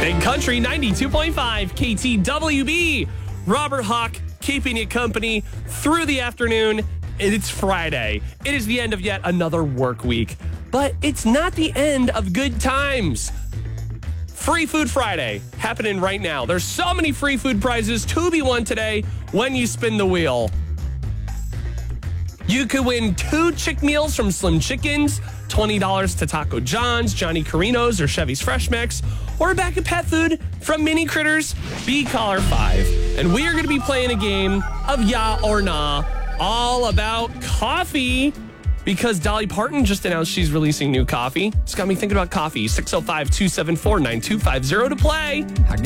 Big Country 92.5 KTWB. Robert Hawk keeping you company through the afternoon. It's Friday. It is the end of yet another work week, but it's not the end of good times. Free Food Friday happening right now. There's so many free food prizes to be won today when you spin the wheel. You could win 2 chick meals from Slim Chickens, $20 to Taco John's, Johnny Carino's, or Chevy's Fresh Mix, or a bag of pet food from Mini Critters, B-Collar 5. And we are going to be playing a game of Ya or Nah, all about coffee, because Dolly Parton just announced she's releasing new coffee. It's got me thinking about coffee. 605-274-9250 to play.